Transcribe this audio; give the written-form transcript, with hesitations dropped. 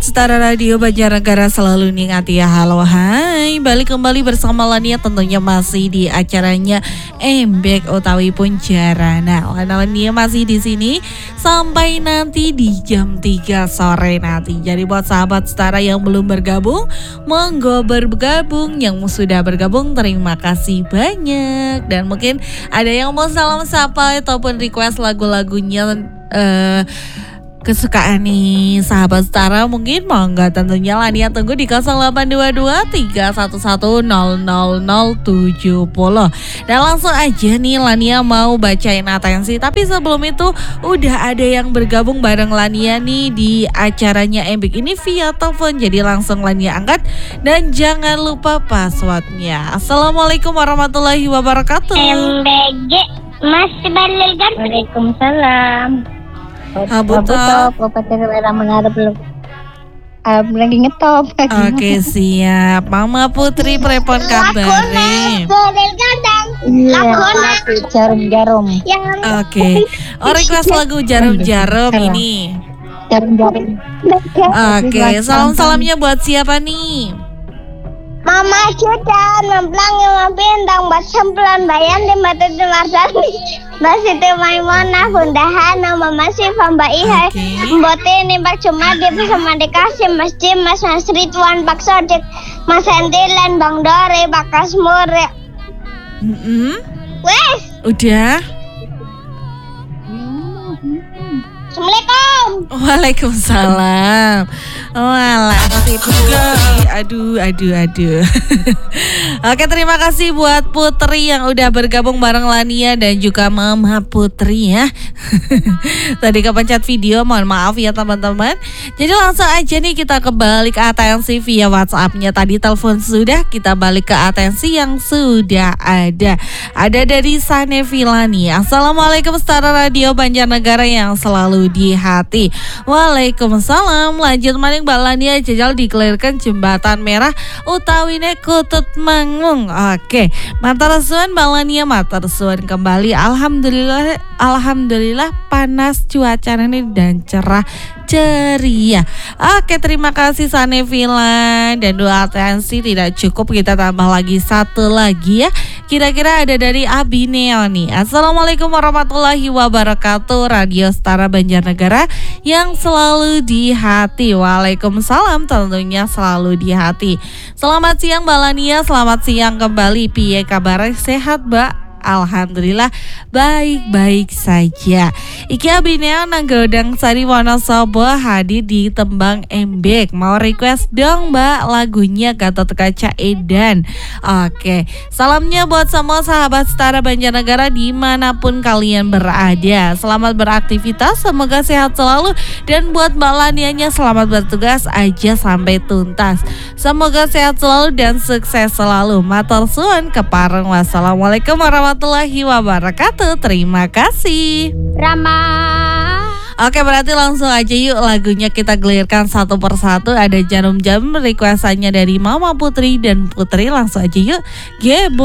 Setara Radio Banjarnegara selalu ningati ya. Halo hai, balik kembali bersama Lania tentunya masih di acaranya Embek utawi pun Jarana. Lania masih di sini sampai nanti di jam 3 sore nanti. Jadi buat sahabat Setara yang belum bergabung, monggo bergabung. Yang sudah bergabung terima kasih banyak. Dan mungkin ada yang mau salam sapa ataupun request lagu-lagunya kesukaan nih sahabat Setara, mungkin monggo tentunya Lania tunggu di 0822 311 00070. Dan langsung aja nih Lania mau bacain atensi. Tapi sebelum itu udah ada yang bergabung bareng Lania nih di acaranya Embek ini via telepon. Jadi langsung Lania angkat dan jangan lupa passwordnya. Assalamualaikum warahmatullahi wabarakatuh. Embek Mas Balilgan. Waalaikumsalam. Top. Lagi ngetop. Oke siap. Mama Putri prepon kabare. Jarum-jarum. Oke. Request lagu jarum-jarum ini. Jarum-jarum. Oke, salam-salamnya buat siapa nih? Mama Cudan, memplang yang bintang, bat semplan bayan di mata Marsani, Mbak Siti Maimunah, Bunda Hana, Mama Syifa, Mbak Ihai, Mbak Tini, Pak Cumadi, bersama dikasih Mas Jim, Mas Ridwan, Pak Sodik, Mas Entilan, Bang Dore, Pak Kasmur. Wes. Udah. Assalamualaikum. Waalaikumsalam. Walah, aduh. Oke, terima kasih buat Putri yang udah bergabung bareng Lania dan juga Mama Putri ya. Tadi kepencet video, mohon maaf ya teman-teman. Jadi langsung aja nih kita kembali ke atensi via WhatsApp-nya. Tadi telepon sudah, kita balik ke atensi yang sudah ada. Ada dari Sanefilani. Assalamualaikum Setara Radio Banjarnegara yang selalu di hati. Waalaikumsalam. Lanjut maning Mbak Lania jajal dikelirkan jembatan merah utawine kutut mangung. Oke, matur suwun Mbak Lania, matur suwun kembali. Alhamdulillah panas cuacanya dan cerah ceria. Oke, terima kasih Sanevilan. Dan dua atensi tidak cukup, kita tambah lagi satu lagi ya. Kira-kira ada dari Abineo nih. Assalamualaikum warahmatullahi wabarakatuh. Radio Setara Banjarnegara yang selalu di hati. Waalaikumsalam, tentunya selalu di hati. Selamat siang Mbak Lania, selamat siang kembali. Piye kabarnya, sehat Mbak? Alhamdulillah baik-baik saja. Iki Abineo Nanggodang Sari Wonosobo hadir di Tembang Embek. Mau request dong Mbak lagunya Gatot Kaca Edan. Oke, salamnya buat semua sahabat Setara Banjarnegara dimanapun kalian berada. Selamat beraktivitas, semoga sehat selalu. Dan buat Mbak Lanianya selamat bertugas aja sampai tuntas. Semoga sehat selalu dan sukses selalu. Matur suwun kepareng. Wassalamualaikum warahmatullahi wabarakatuh. Terima kasih Rama. Oke, berarti langsung aja yuk lagunya kita gelirkan satu persatu. Ada jarum-jarum requestannya dari Mama Putri dan Putri. Langsung aja yuk.